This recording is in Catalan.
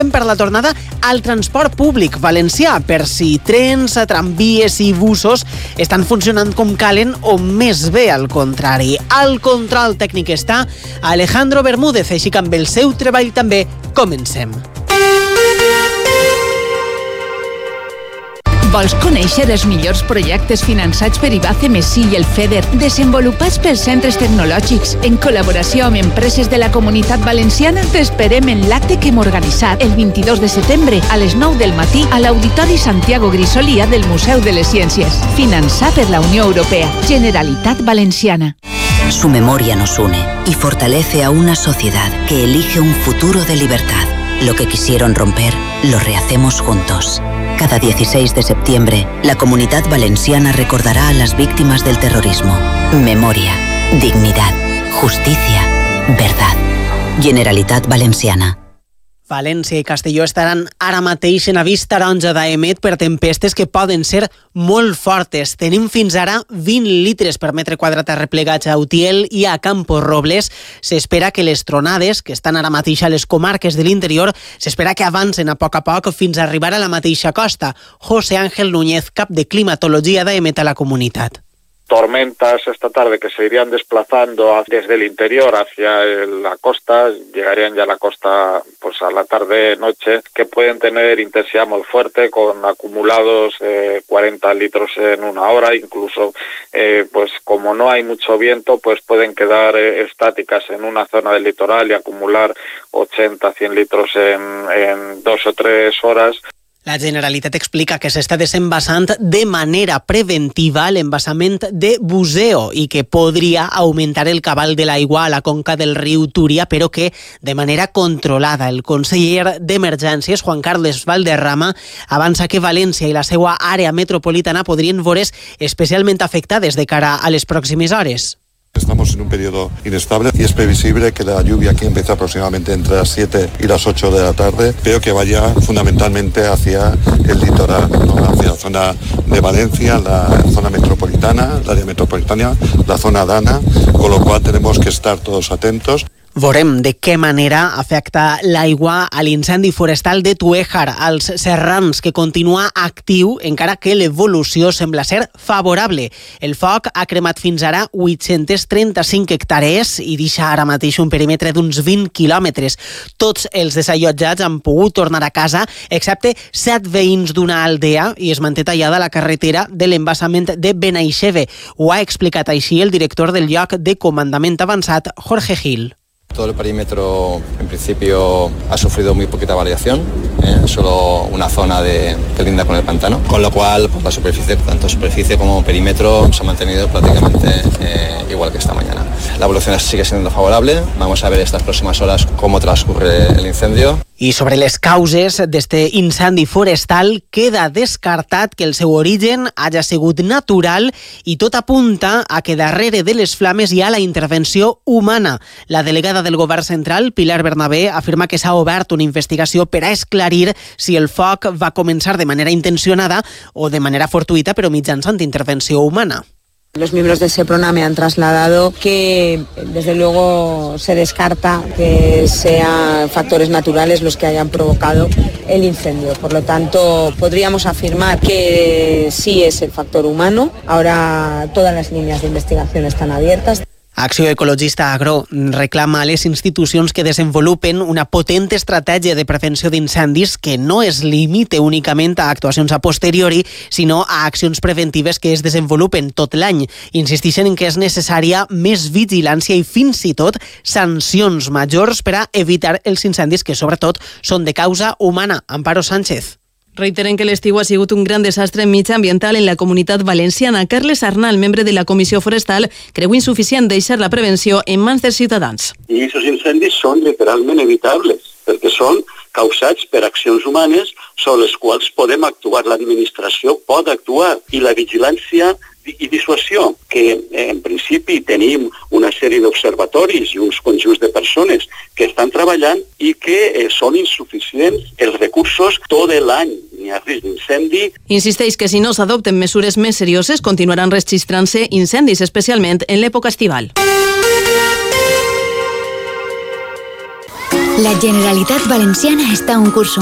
Per la tornada al transport públic valencià, per si trens, tramvies i busos estan funcionant com calen o més bé al contrari. Al control tècnic està Alejandro Bermúdez, així que amb el seu treball també comencem. Vols conèixer els millors projectes finançats per IBACE-MESI i el FEDER, desenvolupats pels centres tecnològics en col·laboració amb empreses de la Comunitat Valenciana? T'esperem en l'acte que hem organitzat el 22 de setembre a les 9 del matí a l'Auditori Santiago Grisolía del Museu de les Ciències. Finançat per la Unió Europea. Generalitat Valenciana. Su memoria nos une y fortalece a una sociedad que elige un futuro de libertad. Lo que quisieron romper, lo rehacemos juntos. Cada 16 de septiembre, la Comunidad Valenciana recordará a las víctimas del terrorismo. Memoria, dignidad, justicia, verdad. Generalitat Valenciana. València i Castelló estaran ara mateix en avís taronja d'Aemet per tempestes que poden ser molt fortes. Tenim fins ara 20 litres per metre quadrat arreplegats a Utiel i a Campos Robles. S'espera que les tronades, que estan ara mateix a les comarques de l'interior, s'espera que avancen a poc fins a arribar a la mateixa costa. José Ángel Núñez, cap de climatologia d'Aemet a la comunitat. Tormentas esta tarde que se irían desplazando desde el interior hacia la costa, llegarían ya a la costa pues a la tarde-noche, que pueden tener intensidad muy fuerte con acumulados 40 litros en una hora, incluso pues como no hay mucho viento, pues pueden quedar estáticas en una zona del litoral y acumular 80-100 litros en 2 o 3 horas. La Generalitat explica que s'està desembassant de manera preventiva l'embassament de Buseo i que podria augmentar el cabal de l'aigua a la conca del riu Túria, però que de manera controlada. El conseller d'Emergències, Juan Carles Valderrama, avança que València i la seva àrea metropolitana podrien veure's especialment afectades de cara a les pròximes hores. Estamos en un periodo inestable y es previsible que la lluvia aquí empiece aproximadamente entre las 7 y las 8 de la tarde, pero que vaya fundamentalmente hacia el litoral, ¿no? Hacia la zona de Valencia, la zona metropolitana, el área metropolitana, la zona d'Ana, con lo cual tenemos que estar todos atentos. Veurem de què manera afecta l'aigua a l'incendi forestal de Tuéjar, als Serrans, que continua actiu, encara que l'evolució sembla ser favorable. El foc ha cremat fins ara 835 hectàrees i deixa ara mateix un perímetre d'uns 20 quilòmetres. Tots els desallotjats han pogut tornar a casa, excepte 7 veïns d'una aldea, i es manté tallada la carretera de l'embassament de Benaixeve. Ho ha explicat així el director del lloc de comandament avançat, Jorge Gil. Todo el perímetro, en principio, ha sufrido muy poquita variación, solo una zona que linda con el pantano, con lo cual pues, la superficie, tanto superficie como perímetro, se ha mantenido prácticamente igual que esta mañana. La evolución sigue siendo favorable, vamos a ver estas próximas horas cómo transcurre el incendio. I sobre les causes d'este incendi forestal queda descartat que el seu origen hagi sigut natural i tot apunta a que darrere de les flames hi ha la intervenció humana. La delegada del govern central, Pilar Bernabé, afirma que s'ha obert una investigació per a esclarir si el foc va començar de manera intencionada o de manera fortuïta però mitjançant intervenció humana. Los miembros del SEPRONA me han trasladado que desde luego se descarta que sean factores naturales los que hayan provocado el incendio. Por lo tanto, podríamos afirmar que sí es el factor humano. Ahora todas las líneas de investigación están abiertas. Acció Ecologista Agro reclama a les institucions que desenvolupen una potent estratègia de prevenció d'incendis que no es limite únicament a actuacions a posteriori, sinó a accions preventives que es desenvolupen tot l'any. Insisteixen en que és necessària més vigilància i fins i tot sancions majors per a evitar els incendis que sobretot són de causa humana. Amparo Sánchez. Reiteren que l'estiu ha sigut un gran desastre mitjaambiental en la comunitat valenciana. Carles Arnal, membre de la Comissió Forestal, creu insuficient deixar la prevenció en mans dels ciutadans. I aquests incendis són literalment evitables, perquè són causats per accions humanes sobre les quals podem actuar. L'administració pot actuar i la vigilància i dissuasió, que en principi tenim una sèrie d'observatoris i uns conjunts de persones que estan treballant i que són insuficients els recursos tot l'any. N'hi ha risc d'incendi. Insisteix que si no s'adopten mesures més serioses continuaran registrant-se incendis, especialment en l'època estival. La Generalitat Valenciana está a un curso